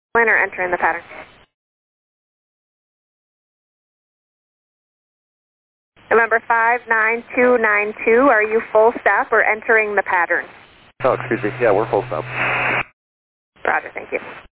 Or entering the pattern. November 59292, are you full stop or entering the pattern? Oh, excuse me. Yeah, we're full stop. Roger, thank you.